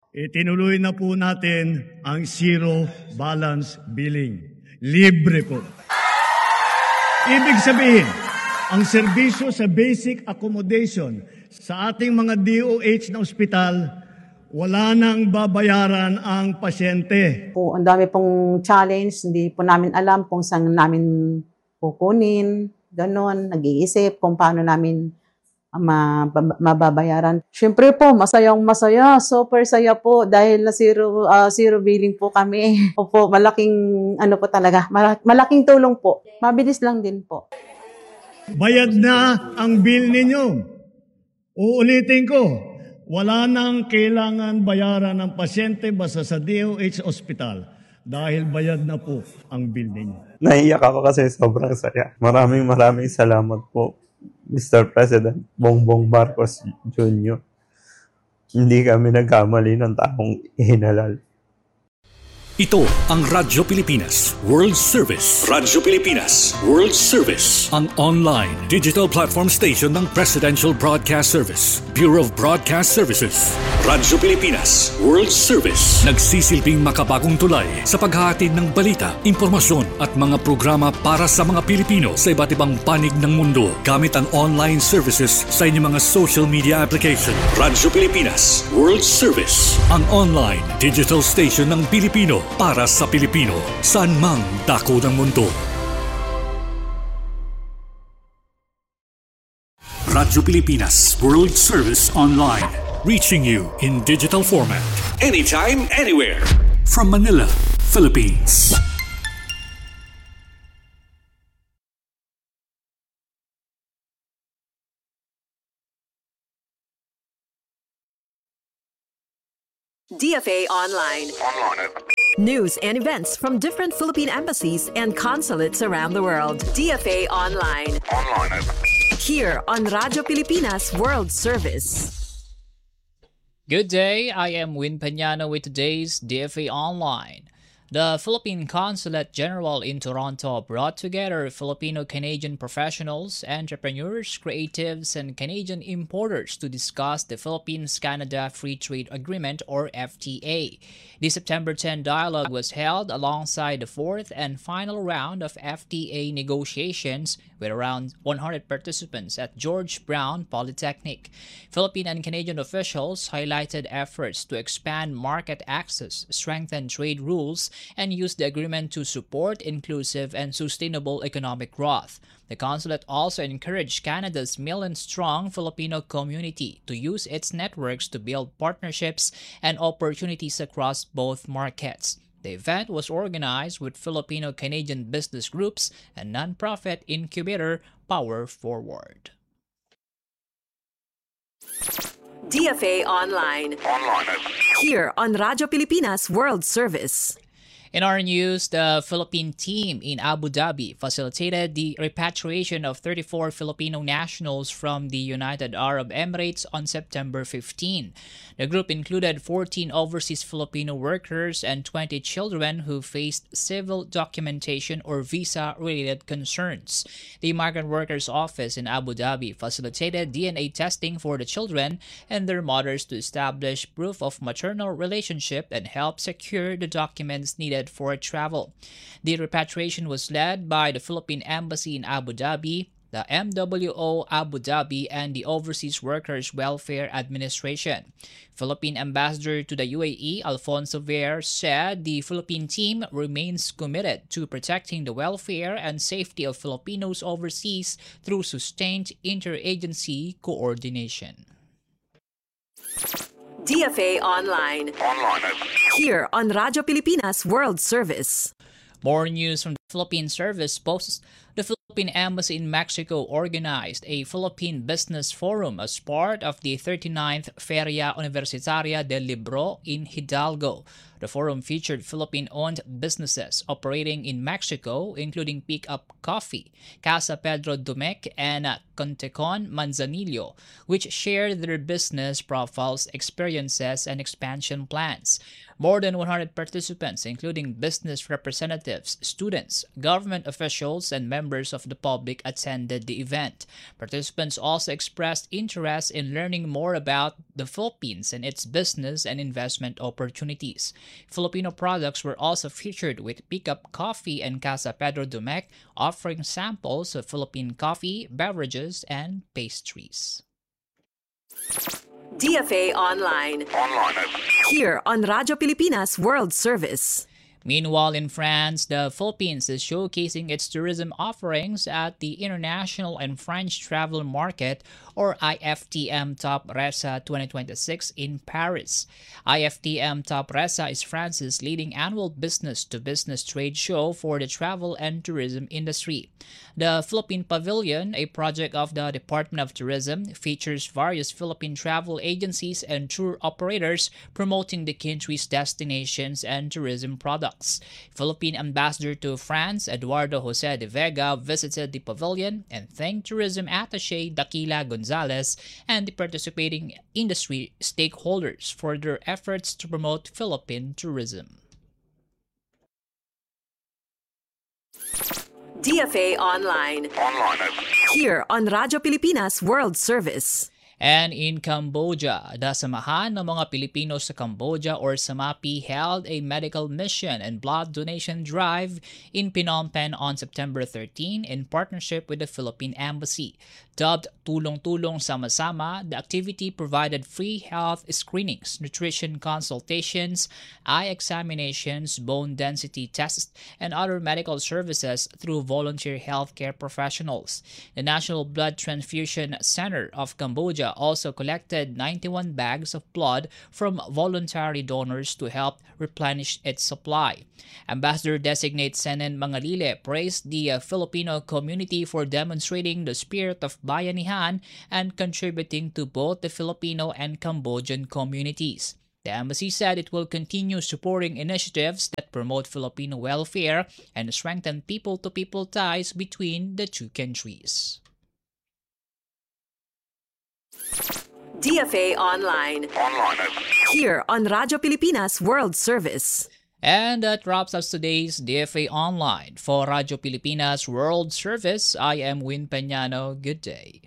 Itinuloy na po natin ang zero balance billing. Libre po. Ibig sabihin, ang serbisyo sa basic accommodation sa ating mga DOH na ospital, wala nang babayaran ang pasyente. Ang dami pong challenge, hindi po namin alam kung saan namin kukunin, ganon, nag-iisip kung paano namin mababayaran. Siyempre po, masayang-masaya, super saya po dahil na zero billing po kami. Opo, malaking po talaga, malaking tulong po. Mabilis lang din po. Bayad na ang bill ninyo. Uulitin ko, wala nang kailangan bayaran ng pasyente basta sa DOH Hospital dahil bayad na po ang bill ninyo. Naiyak ako kasi sobrang saya. Maraming salamat po, Mr. President Bongbong Marcos Jr. Hindi kami nagkamali ng taong hinalal. Ito ang Radyo Pilipinas World Service. Radyo Pilipinas World Service. Ang online digital platform station ng Presidential Broadcast Service, Bureau of Broadcast Services. Radyo Pilipinas World Service. Nagsisilbing makabagong tulay sa paghahatid ng balita, impormasyon at mga programa para sa mga Pilipino sa iba't ibang panig ng mundo gamit ang online services sa inyong mga social media application. Radyo Pilipinas World Service. Ang online digital station ng Pilipino para sa Pilipino, saan mang dako ng mundo. Radyo Pilipinas World Service Online, reaching you in digital format, anytime, anywhere, from Manila, Philippines. DFA Online. News and events from different Philippine embassies and consulates around the world. DFA Online. Here on Radyo Pilipinas World Service. Good day, I am Win Peñano with today's DFA Online. The Philippine Consulate General in Toronto brought together Filipino-Canadian professionals, entrepreneurs, creatives, and Canadian importers to discuss the Philippines-Canada Free Trade Agreement, or FTA. The September 10 dialogue was held alongside the fourth and final round of FTA negotiations with around 100 participants at George Brown Polytechnic. Philippine and Canadian officials highlighted efforts to expand market access, strengthen trade rules, and use the agreement to support inclusive and sustainable economic growth. The consulate also encouraged Canada's million-strong Filipino community to use its networks to build partnerships and opportunities across both markets. The event was organized with Filipino-Canadian business groups and nonprofit incubator Power Forward. DFA Online. Here on Radyo Pilipinas World Service. In our news, the Philippine team in Abu Dhabi facilitated the repatriation of 34 Filipino nationals from the United Arab Emirates on September 15. The group included 14 overseas Filipino workers and 20 children who faced civil documentation or visa-related concerns. The Migrant Workers Office in Abu Dhabi facilitated DNA testing for the children and their mothers to establish proof of maternal relationship and help secure the documents needed for travel. The repatriation was led by the Philippine Embassy in Abu Dhabi, the MWO Abu Dhabi, and the Overseas Workers Welfare Administration. Philippine Ambassador to the UAE, Alfonso Ver, said the Philippine team remains committed to protecting the welfare and safety of Filipinos overseas through sustained interagency coordination. DFA Online. Here on Radyo Pilipinas World Service. More news from the Philippine Service posts. The Philippine Embassy in Mexico organized a Philippine Business Forum as part of the 39th Feria Universitaria del Libro in Hidalgo. The forum featured Philippine-owned businesses operating in Mexico, including Pick Up Coffee, Casa Pedro Domecq, and Contecon Manzanillo, which shared their business profiles, experiences, and expansion plans. More than 100 participants, including business representatives, students, business, government officials, and members of the public attended the event. Participants also expressed interest in learning more about the Philippines and its business and investment opportunities. Filipino products were also featured, with Pickup Coffee and Casa Pedro Domecq offering samples of Philippine coffee, beverages, and pastries. DFA Online. Here on Radyo Pilipinas World Service. Meanwhile, in France, the Philippines is showcasing its tourism offerings at the International and French Travel Market, or IFTM Top Resa 2026 in Paris. IFTM Top Resa is France's leading annual business-to-business trade show for the travel and tourism industry. The Philippine Pavilion, a project of the Department of Tourism, features various Philippine travel agencies and tour operators promoting the country's destinations and tourism products. Philippine Ambassador to France, Eduardo Jose de Vega, visited the pavilion and thanked Tourism Attaché Daquila Gonzalez and the participating industry stakeholders for their efforts to promote Philippine tourism. DFA Online. Here on Radyo Pilipinas World Service. And in Cambodia, the Samahan ng mga Pilipino sa Cambodia, or SAMAPI, held a medical mission and blood donation drive in Phnom Penh on September 13 in partnership with the Philippine Embassy. Dubbed Tulong-Tulong Sama-Sama, the activity provided free health screenings, nutrition consultations, eye examinations, bone density tests, and other medical services through volunteer healthcare professionals. The National Blood Transfusion Center of Cambodia also collected 91 bags of blood from voluntary donors to help replenish its supply. Ambassador-designate Senen Mangalile praised the Filipino community for demonstrating the spirit of bayanihan and contributing to both the Filipino and Cambodian communities. The embassy said it will continue supporting initiatives that promote Filipino welfare and strengthen people-to-people ties between the two countries. DFA Online. Here on Radyo Pilipinas World Service. And that wraps up today's DFA Online. For Radyo Pilipinas World Service, I am Win Peñano. Good day.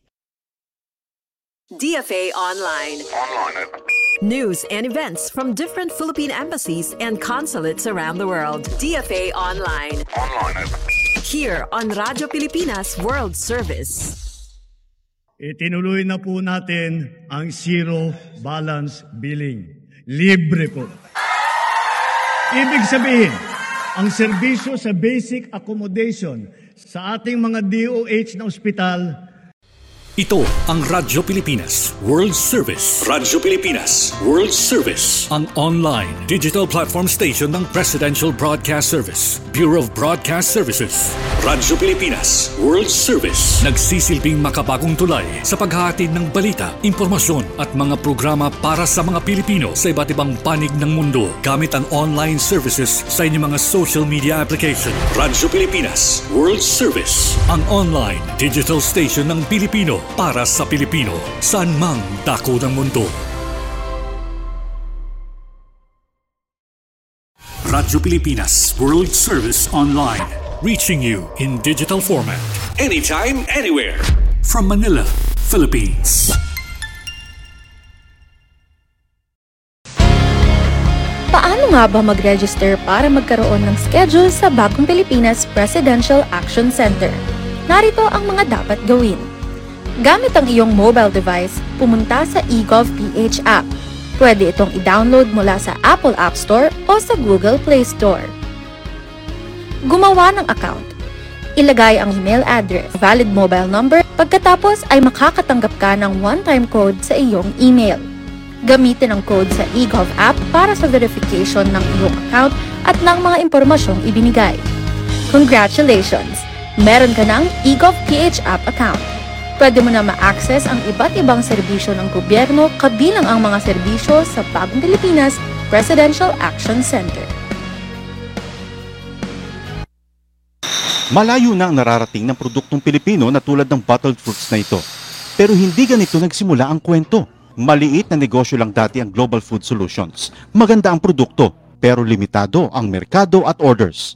DFA Online. News and events from different Philippine embassies and consulates around the world. DFA Online. Here on Radyo Pilipinas World Service. Itinuloy na po natin ang zero balance billing. Libre po. Ibig sabihin, ang serbisyo sa basic accommodation sa ating mga DOH na ospital. Ito ang Radyo Pilipinas World Service. Radyo Pilipinas World Service, ang online digital platform station ng Presidential Broadcast Service, Bureau of Broadcast Services. Radyo Pilipinas World Service, nagsisilbing makabagong tulay sa paghahatid ng balita, impormasyon at mga programa para sa mga Pilipino sa iba't ibang panig ng mundo gamit ang online services sa inyong mga social media application. Radyo Pilipinas World Service, ang online digital station ng Pilipino para sa Pilipino, saan mang dako ng mundo. Radyo Pilipinas World Service Online, reaching you in digital format, anytime, anywhere, from Manila, Philippines. Paano nga ba mag-register para magkaroon ng schedule sa Bagong Pilipinas Presidential Action Center? Narito ang mga dapat gawin. Gamit ang iyong mobile device, pumunta sa eGovPH app. Pwede itong i-download mula sa Apple App Store o sa Google Play Store. Gumawa ng account. Ilagay ang email address, valid mobile number, pagkatapos ay makakatanggap ka ng one-time code sa iyong email. Gamitin ang code sa eGov app para sa verification ng iyong account at ng mga impormasyong ibinigay. Congratulations! Meron ka ng eGovPH app account. Pwede mo na ma-access ang iba't ibang serbisyo ng gobyerno kabilang ang mga serbisyo sa Bagong Pilipinas Presidential Action Center. Malayo na ang nararating ng produktong Pilipino na tulad ng bottled fruits na ito. Pero hindi ganito nagsimula ang kwento. Maliit na negosyo lang dati ang Global Food Solutions. Maganda ang produkto, pero limitado ang merkado at orders. Kaya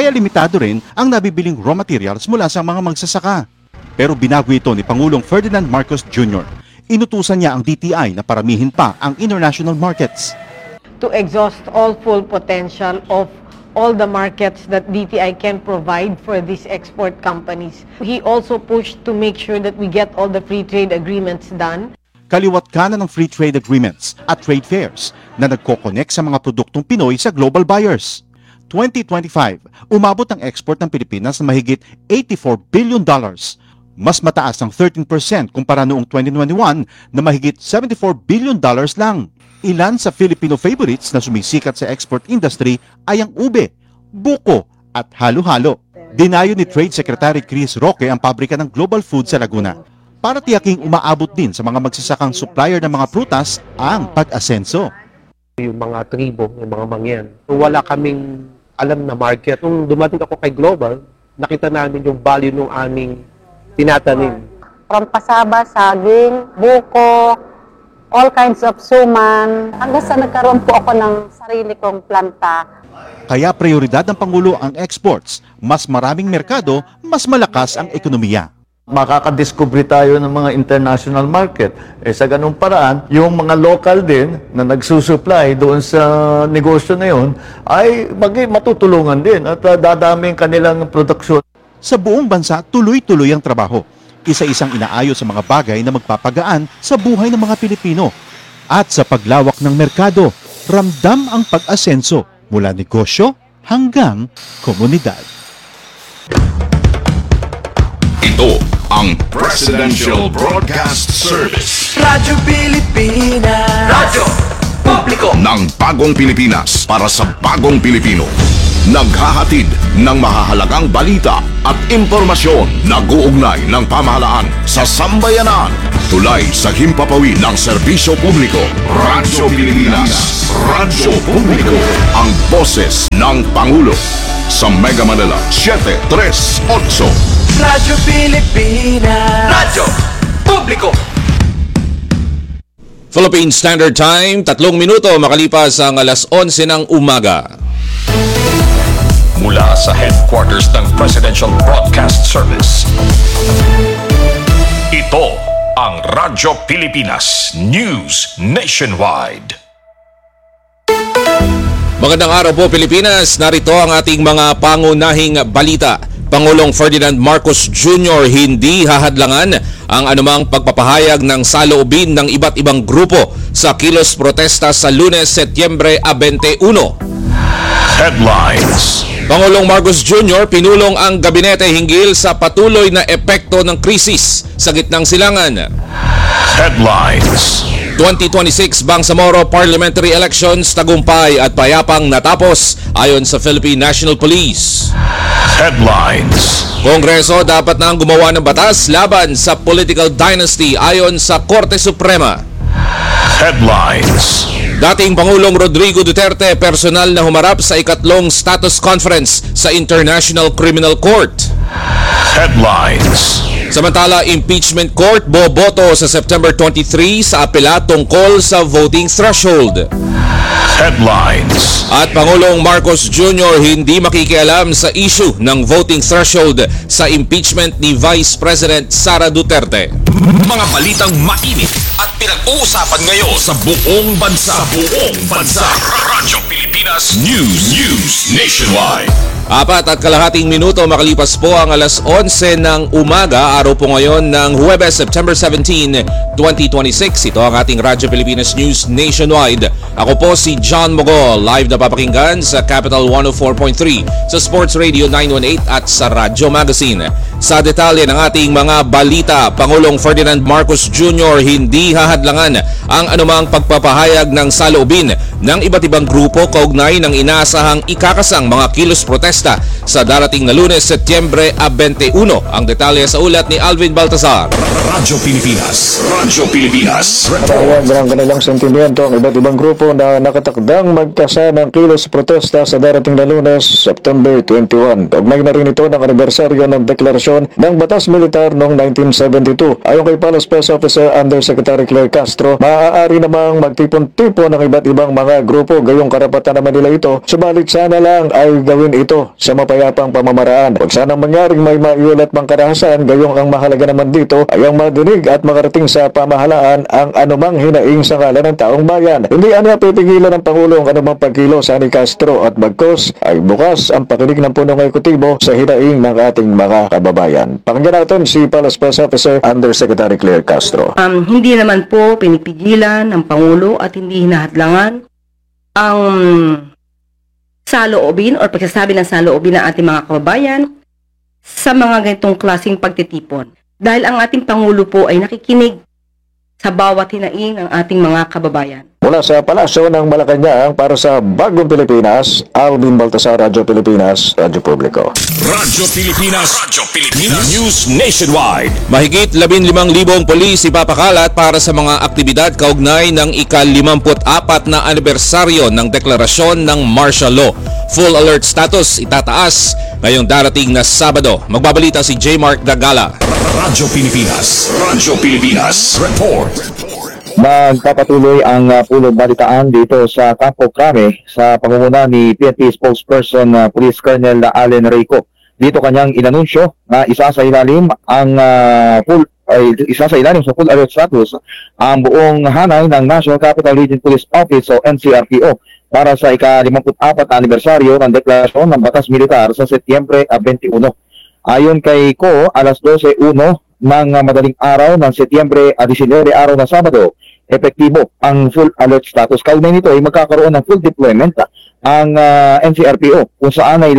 kaya limitado rin ang nabibiling raw materials mula sa mga magsasaka. Pero binago ito ni Pangulong Ferdinand Marcos Jr. Inutusan niya ang DTI na paramihin pa ang international markets. To exhaust all full potential of all the markets that DTI can provide for these export companies. He also pushed to make sure that we get all the free trade agreements done. Kaliwat kanan ng free trade agreements at trade fairs na nagko-connect sa mga produktong Pinoy sa global buyers. 2025, umabot ang export ng Pilipinas na mahigit $84 billion. Mas mataas ng 13% kumpara noong 2021 na mahigit $74 billion lang. Ilan sa Filipino favorites na sumisikat sa export industry ay ang ube, buko at halo-halo. Dinayo ni Trade Secretary Chris Roque ang pabrika ng Global Food sa Laguna para tiyaking umaabot din sa mga magsasakang supplier ng mga prutas ang pag-asenso. Yung mga tribo, yung mga mangyan, wala kaming alam na market. Nung dumating ako kay Global, nakita namin yung value ng aming tinatanim. From pasaba, saging, buko, all kinds of suman, hanggang sa nagkaroon po ako ng sarili kong planta. Kaya prioridad ng Pangulo ang exports. Mas maraming merkado, mas malakas ang ekonomiya. Makakadiscover tayo ng mga international market. Sa ganung paraan, yung mga local din na nagsusupply doon sa negosyo na yun ay matutulungan din at dadami kanilang produksyon. Sa buong bansa, tuloy-tuloy ang trabaho. Isa-isang inaayos sa mga bagay na magpapagaan sa buhay ng mga Pilipino. At sa paglawak ng merkado, ramdam ang pag-asenso mula negosyo hanggang komunidad. Ito ang Presidential Broadcast Service. Radyo Pilipinas. Radyo Publiko ng bagong Pilipinas para sa bagong Pilipino. Naghahatid ng mahahalagang balita at impormasyon na guugnay ng pamahalaan sa sambayanan. Tulay sa himpapawid ng serbisyo publiko. Radyo Pilipinas. Radyo Publiko. Ang boses ng Pangulo. Sa Mega Manila, 738. Radyo Pilipinas. Radyo Publiko. Philippine Standard Time, 3 minuto makalipas ang alas 11 ng umaga. Mula sa headquarters ng Presidential Broadcast Service. Ito ang Radyo Pilipinas News Nationwide. Magandang araw po Pilipinas, narito ang ating mga pangunahing balita. Pangulong Ferdinand Marcos Jr. hindi hahadlangan ang anumang pagpapahayag ng saloobin ng iba't ibang grupo sa kilos protesta sa Lunes, Setyembre 21. Headlines. Pangulong Marcos Jr. pinulong ang gabinete hinggil sa patuloy na epekto ng krisis sa gitnang silangan. Headlines. 2026 Bangsamoro Parliamentary Elections tagumpay at payapang natapos ayon sa Philippine National Police. Headlines. Kongreso dapat nang gumawa ng batas laban sa political dynasty ayon sa Korte Suprema. Headlines. Dating Pangulong Rodrigo Duterte personal na humarap sa ikatlong status conference sa International Criminal Court. Headlines. Samantala, impeachment court boboto sa September 23 sa apela tungkol sa voting threshold. Headlines. At Pangulong Marcos Jr. hindi makikialam sa issue ng voting threshold sa impeachment ni Vice President Sara Duterte. Mga balitang mainit at pinag-uusapan ngayon sa buong bansa. Radyo Pilipinas News Nationwide. 4.5 minuto makalipas po ang alas 11 ng umaga, araw po ngayon ng Huwebes, September 17, 2026. Ito ang ating Radyo Pilipinas News Nationwide. Ako po si John Mogol, live na papakinggan sa Capital 104.3, sa Sports Radio 918 at sa Radyo Magazine. Sa detalye ng ating mga balita, Pangulong Ferdinand Marcos Jr. hindi hahadlangan ang anumang pagpapahayag ng saloobin ng iba't ibang grupo kaugnay ng inaasahang ikakasang mga kilos protesta sa darating na Lunes, Setyembre 21. Ang detalye sa ulat ni Alvin Baltazar. Radyo Pilipinas. Pahayag ng kanilang sentimiento ang iba't ibang grupo na nakatakdang magkasa ng kilos protesta sa darating na Lunes, September 21. Kaugnay na rin ito ng anibersaryo ng deklarasyon ng Batas Militar noong 1972. Ayon kay Palace Press Officer Undersecretary Claire Castro, maaari namang magtipon-tipon ng iba't ibang mga grupo, gayong karapatan naman nila ito, subalit sana lang ay gawin ito ito sa mapayapang pamamaraan. Huwag sanang mangyaring may maiulat pang karahasan, gayong ang mahalaga naman dito ay ang madinig at makarating sa pamahalaan ang anumang hinaing sa ngalan ng taong bayan. Hindi anya pipigilan ng Pangulo ang anumang pagkilos ni Castro at bagkos ay bukas ang pakinig ng punong ekutibo sa hinaing ng ating mga kababayan. Pakinggan natin si Palace Press Officer Undersecretary Claire Castro. Hindi naman po pinipigilan ng Pangulo at hindi hinahadlangan ang saloobin o pagsasabi ng saloobin ng ating mga kababayan sa mga ganitong klaseng pagtitipon. Dahil ang ating Pangulo po ay nakikinig sa bawat hinaing ng ating mga kababayan. Mula sa Palasyo ng Malacanang para sa Bagong Pilipinas, Alvin Baltasar, Radyo Pilipinas, Radyo Publiko. Radyo Pilipinas. News Nationwide. Mahigit 15,000 pulis ipapakalat para sa mga aktibidad kaugnay ng ika-54 na anibersaryo ng deklarasyon ng martial law. Full alert status itataas ngayong darating na Sabado. Magbabalita si J. Mark Dagala. Radyo Pilipinas. Radyo Pilipinas. Report. Magpapatuloy ang pulong balitaan dito sa Campo Crame sa pangunguna ni PNP spokesperson Police Colonel Allen Reyco. Dito kanyang inanunsyo na isa sa ilalim sa full alert status ang buong hanay ng National Capital Region Police Office o NCRPO para sa ika-54 na anibersaryo ng deklarasyon ng Batas Militar sa Setyembre 21. Ayon kay Ko, alas 12:01 ng madaling araw ng Setyembre 19, araw na Sabado, epektibo ang full alert status. Kaugnay nito ay magkakaroon ng full deployment ang NCRPO kung saan ay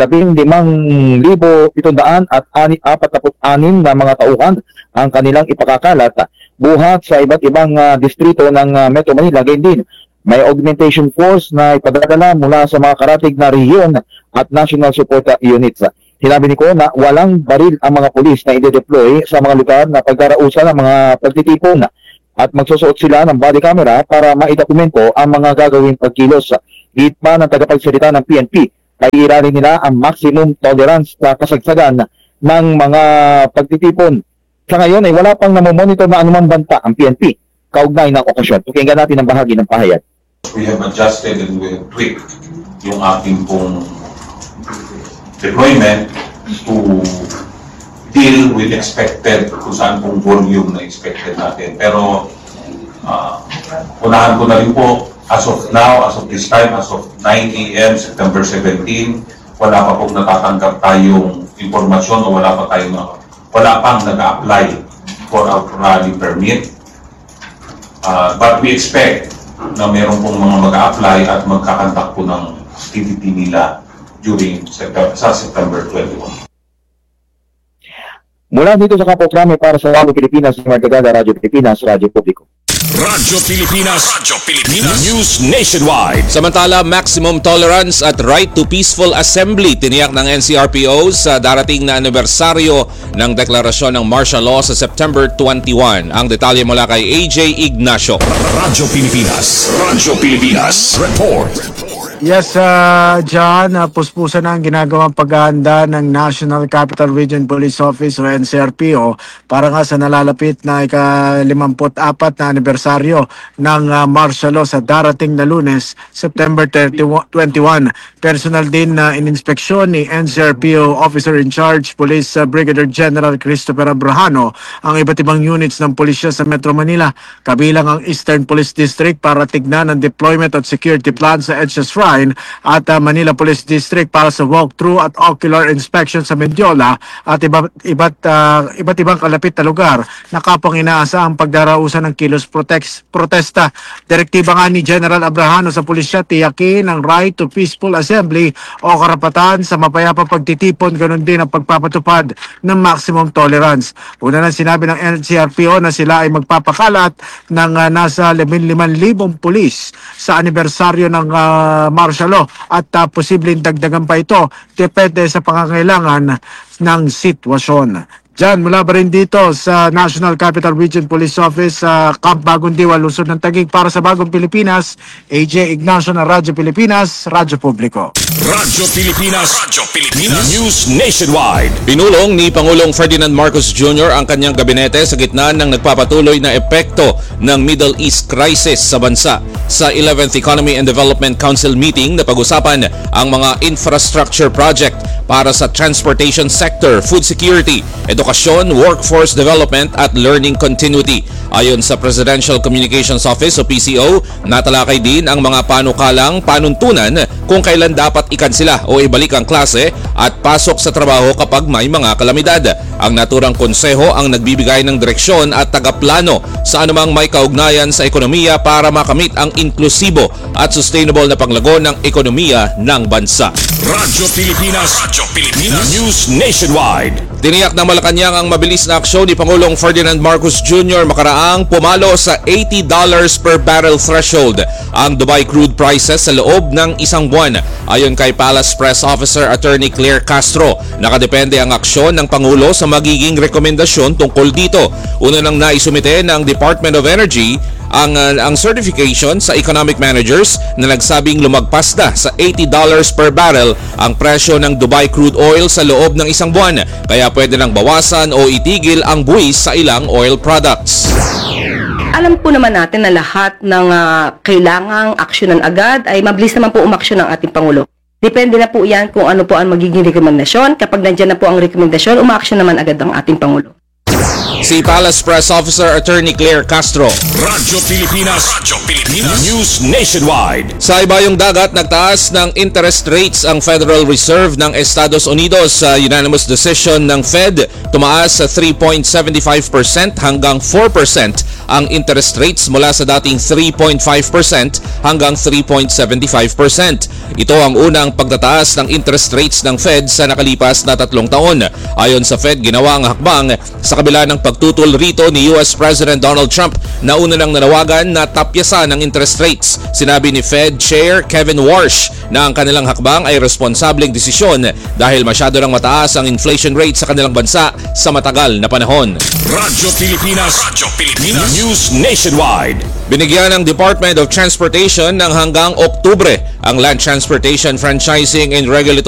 15,746 na mga tauhan ang kanilang ipakakalat buhat sa iba't ibang distrito ng Metro Manila. Gayon din, may augmentation force na ipadadala mula sa mga karatig na rehiyon at national support units. Sinabi ni Ko na walang baril ang mga pulis na i-deploy sa mga lugar na pagdarausan ng mga pagtitipon at magsusuot sila ng body camera para maidokumento ang mga gagawing pagkilos. Higit pa ng tagapagsalita ng PNP, kaiiranin nila ang maximum tolerance na kasagsagan ng mga pagtitipon. Sa ngayon ay wala pang namomonitor na anumang banta ang PNP kaugnay ng okasyon. Pakinggan natin ang bahagi ng pahayag. We have adjusted and we have tweaked yung ating pong deployment to deal with expected kung saan pong volume na expected natin. Pero unahan ko na rin po, as of now, as of this time, as of 9 a.m. September 17, wala pa pong natatanggap tayong impormasyon o wala pang nag-apply for a rally permit. But we expect na meron pong mga mag-apply at magkakantak po ng activity nila during September 21. Mula dito sa Campo Crame para sa Radyo Pilipinas, Magdagada, Radyo Pilipinas, Radyo Publiko. Radyo Pilipinas. Radyo Pilipinas. News Nationwide. Samantala, maximum tolerance at right to peaceful assembly tiniyak ng NCRPO sa darating na anibersaryo ng deklarasyon ng martial law sa September 21. Ang detalye mula kay AJ Ignacio. Radyo Pilipinas. Radyo Pilipinas. Report. Yes, John, puspusan na ang ginagawang paghahanda ng National Capital Region Police Office o NCRPO para nga sa nalalapit na ika-54 na anibersaryo ng martial law sa darating na Lunes, September 21. Personal din na ininspeksyon ni NCRPO Officer in Charge, Police Brigadier General Christopher Abrahano ang iba't ibang units ng pulisya sa Metro Manila, kabilang ang Eastern Police District para tignan ang deployment at security plan sa EDSA Shrine at Manila Police District para sa walkthrough at ocular inspection sa Mendiola at iba't ibang kalapit na lugar na kapang inaasa ang pagdarausan ng kilos protesta. Direktiba nga ni General Abrahano sa pulisya, tiyakin ang right to peaceful assembly o karapatan sa mapayapang pagtitipon, ganun din ang pagpapatupad ng maximum tolerance. Una na sinabi ng NCRPO na sila ay magpapakalat ng nasa 15,000 pulis sa anibersaryo ng martial law at posibleng dagdagan pa ito depende sa pangangailangan ng sitwasyon. Diyan, mula ba rin dito sa National Capital Region Police Office sa Camp Bagong Diwa, Luzon ng Taguig, para sa Bagong Pilipinas, AJ Ignacio ng Radyo Pilipinas, Radyo Publiko. Radyo Pilipinas. News Nationwide. Pinulong ni Pangulong Ferdinand Marcos Jr. ang kanyang gabinete sa gitna ng nagpapatuloy na epekto ng Middle East crisis sa bansa. Sa 11th Economy and Development Council meeting na pag-usapan ang mga infrastructure project para sa transportation sector, food security, edukasyon, workforce development at learning continuity. Ayon sa Presidential Communications Office o PCO, natalakay din ang mga panukalang panuntunan kung kailan dapat ikansela o ibalik ang klase at pasok sa trabaho kapag may mga kalamidad. Ang naturang konseho ang nagbibigay ng direksyon at tagaplano sa anumang may kaugnayan sa ekonomiya para makamit ang inklusibo at sustainable na panglago ng ekonomiya ng bansa. Radyo Pilipinas. News Nationwide. Tiniyak ng Malacanang ang mabilis na aksyon ni Pangulong Ferdinand Marcos Jr. makaraang pumalo sa $80 per barrel threshold ang Dubai crude prices sa loob ng isang buwan. Ayon kay Palace Press Officer Attorney Claire Castro, nakadepende ang aksyon ng Pangulo sa magiging rekomendasyon tungkol dito. Una nang naisumite ng Department of Energy ang certification sa economic managers na nagsabing lumagpas na sa $80 per barrel ang presyo ng Dubai crude oil sa loob ng isang buwan, kaya pwede nang bawasan o itigil ang buwis sa ilang oil products. Alam po naman natin na lahat ng kailangang aksyonan agad ay mabilis naman po umaksyon ng ating Pangulo. Depende na po yan kung ano po ang magiging rekomendasyon. Kapag nandyan na po ang rekomendasyon, umaaksyon naman agad ang ating Pangulo. Si Palace Press Officer Attorney Claire Castro. Radyo Pilipinas. News Nationwide. Sa ibayong dagat, nagtaas ng interest rates ang Federal Reserve ng Estados Unidos sa unanimous decision ng Fed. Tumaas sa 3.75% hanggang 4% ang interest rates mula sa dating 3.5% hanggang 3.75%. Ito ang unang pagtataas ng interest rates ng Fed sa nakalipas na 3 taon. Ayon sa Fed, ginawa ang hakbang sa kabila ng pagtutol rito ni US President Donald Trump na una nang nanawagan na tapyasan ang interest rates. Sinabi ni Fed Chair Kevin Warsh na ang kanilang hakbang ay responsableng desisyon dahil masyado nang mataas ang inflation rate sa kanilang bansa sa matagal na panahon. Radyo Pilipinas. News Nationwide. Binigyan ng Department of Transportation ng hanggang Oktubre ang Land Transportation Franchising and Regulatory